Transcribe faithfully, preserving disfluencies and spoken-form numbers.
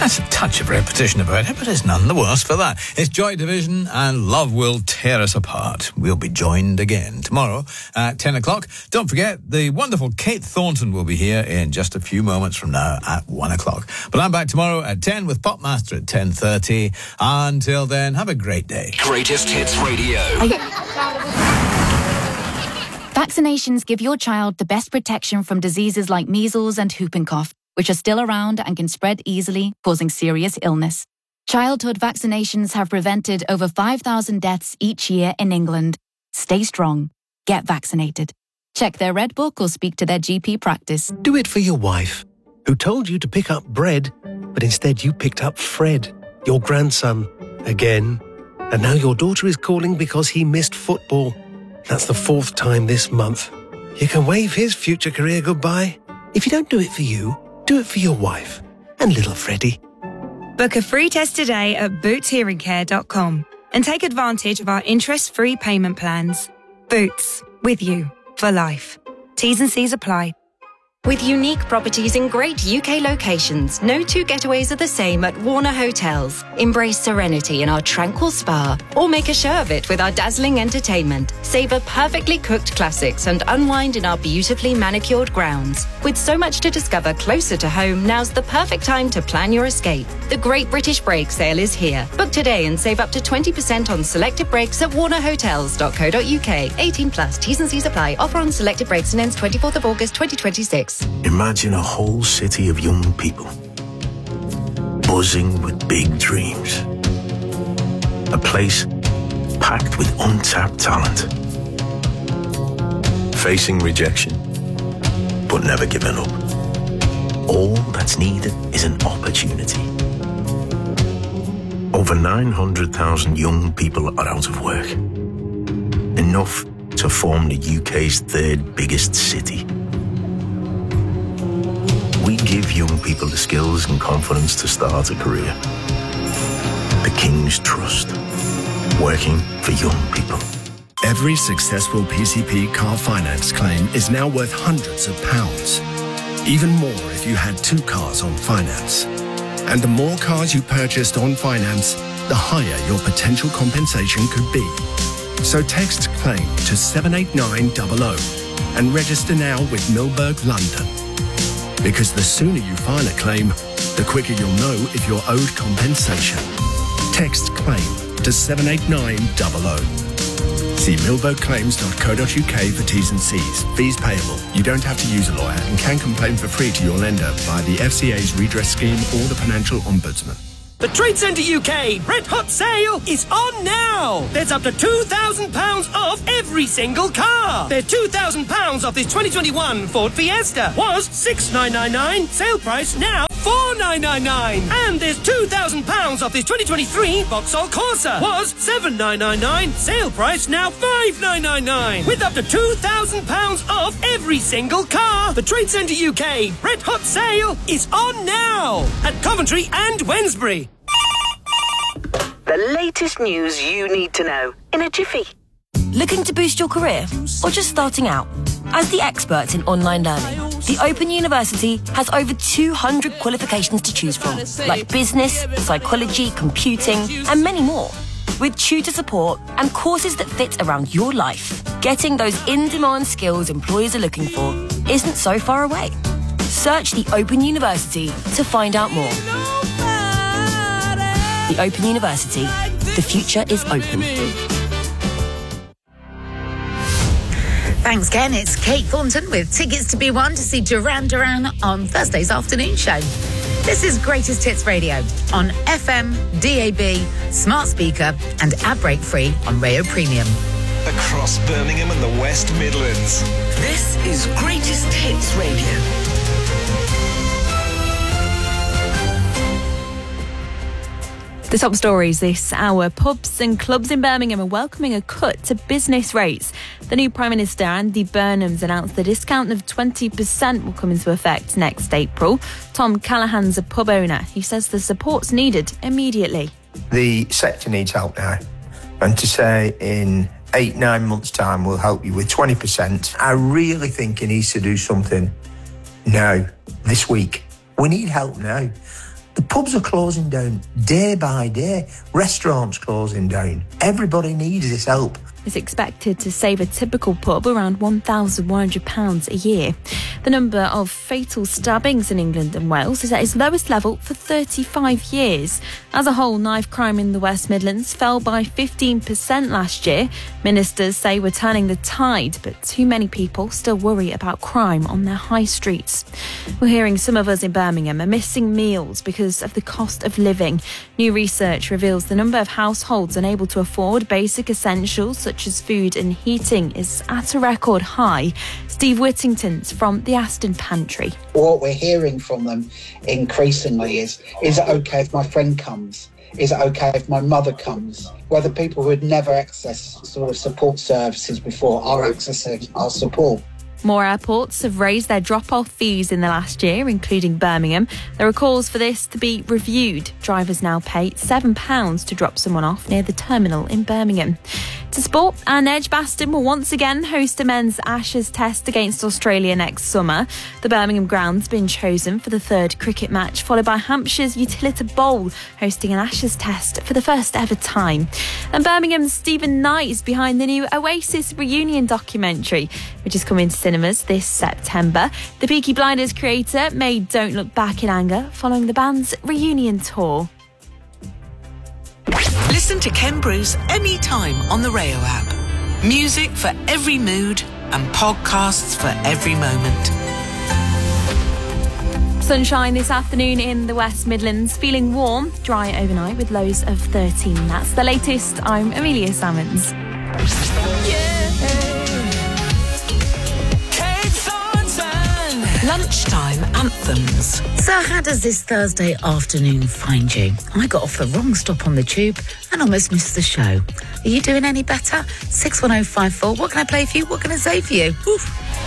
That's a touch of repetition about it, but it's none the worse for that. It's Joy Division and Love Will Tear Us Apart. We'll be joined again tomorrow at ten o'clock. Don't forget, the wonderful Kate Thornton will be here in just a few moments from now at one o'clock. But I'm back tomorrow at ten with Popmaster at ten thirty. Until then, have a great day. Greatest Hits Radio. Vaccinations give your child the best protection from diseases like measles and whooping cough, which are still around and can spread easily, causing serious illness. Childhood vaccinations have prevented over five thousand deaths each year in England. Stay strong. Get vaccinated. Check their Red Book or speak to their G P practice. Do it for your wife, who told you to pick up bread, but instead you picked up Fred, your grandson, again. And now your daughter is calling because he missed football. That's the fourth time this month. You can wave his future career goodbye. If you don't do it for you, do it for your wife and little Freddie. Book a free test today at boots hearing care dot com and take advantage of our interest-free payment plans. Boots, with you for life. T's and C's apply. With unique properties in great U K locations, no two getaways are the same at Warner Hotels. Embrace serenity in our tranquil spa, or make a show of it with our dazzling entertainment. Savor perfectly cooked classics and unwind in our beautifully manicured grounds. With so much to discover closer to home, now's the perfect time to plan your escape. The Great British Break Sale is here. Book today and save up to twenty percent on selected breaks at warner hotels dot co dot uk. eighteen plus, T's and C's apply. Offer on selected breaks and ends twenty-fourth of August twenty twenty-six. Imagine a whole city of young people, buzzing with big dreams. A place packed with untapped talent. Facing rejection, but never giving up. All that's needed is an opportunity. Over nine hundred thousand young people are out of work. Enough to form the U K's third biggest city. We give young people the skills and confidence to start a career. The King's Trust. Working for young people. Every successful P C P car finance claim is now worth hundreds of pounds. Even more if you had two cars on finance. And the more cars you purchased on finance, the higher your potential compensation could be. So text CLAIM to seven eight nine zero zero and register now with Milberg London. Because the sooner you file a claim, the quicker you'll know if you're owed compensation. Text CLAIM to seven eight nine zero zero. See milberg claims dot co dot uk for T's and C's. Fees payable. You don't have to use a lawyer and can complain for free to your lender via the F C A's redress scheme or the Financial Ombudsman. The Trade Centre U K Red Hot Sale is on now! There's up to two thousand pounds off every single car! There's two thousand pounds off this twenty twenty-one Ford Fiesta. Was six thousand nine hundred ninety-nine, sale price now four thousand nine hundred ninety-nine. And there's two thousand pounds off this twenty twenty-three Vauxhall Corsa. Was seven thousand nine hundred ninety-nine, sale price now five thousand nine hundred ninety-nine. With up to two thousand pounds off every single car. The Trade Centre U K Red Hot Sale is on now! At Coventry and Wednesbury. The latest news you need to know in a jiffy. Looking to boost your career or just starting out? As the experts in online learning, the Open University has over two hundred qualifications to choose from, like business, psychology, computing, and many more. With tutor support and courses that fit around your life, getting those in-demand skills employers are looking for isn't so far away. Search the Open University to find out more. The Open University. The future is open. Thanks, Ken. It's Kate Thornton with tickets to be won to see Duran Duran on Thursday's afternoon show. This is Greatest Hits Radio on F M, D A B, smart speaker and ad break free on Rayo Premium. Across Birmingham and the West Midlands. This is Greatest Hits Radio. The top stories this hour. Pubs and clubs in Birmingham are welcoming a cut to business rates. The new Prime Minister, Andy Burnham's, announced the discount of twenty percent will come into effect next April. Tom Callahan's a pub owner. He says the support's needed immediately. The sector needs help now. And to say in eight, nine months' time we'll help you with twenty percent, I really think he needs to do something now, this week. We need help now. The Pubs are closing down day by day. Restaurants closing down. Everybody needs this help. Is expected to save a typical pub around one thousand one hundred pounds a year. The number of fatal stabbings in England and Wales is at its lowest level for thirty-five years. As a whole, knife crime in the West Midlands fell by fifteen percent last year. Ministers say we're turning the tide, but too many people still worry about crime on their high streets. We're hearing some of us in Birmingham are missing meals because of the cost of living. New research reveals the number of households unable to afford basic essentials such as food and heating is at a record high. Steve Whittington's from the Aston Pantry. What we're hearing from them increasingly is, is it okay if my friend comes? Is it okay if my mother comes? Whether people who had never accessed sort of support services before are accessing our support. More airports have raised their drop-off fees in the last year, including Birmingham. There are calls for this to be reviewed. Drivers now pay seven pounds to drop someone off near the terminal in Birmingham. To sport, and Edgbaston will once again host a men's Ashes test against Australia next summer. The Birmingham ground's been chosen for the third cricket match, followed by Hampshire's Utilita Bowl, hosting an Ashes test for the first ever time. And Birmingham's Stephen Knight is behind the new Oasis reunion documentary, which is coming to cinemas this September. The Peaky Blinders creator made Don't Look Back in anger following the band's reunion tour. Listen to Ken Bruce anytime on the Rayo app. Music for every mood and podcasts for every moment. Sunshine this afternoon in the West Midlands. Feeling warm, dry overnight with lows of thirteen. That's the latest. I'm Amelia Salmons. Lunchtime anthems. So how does this Thursday afternoon find you? I got off the wrong stop on the tube and almost missed the show. Are you doing any better? six one oh five four. What can I play for you? What can I say for you? Oof.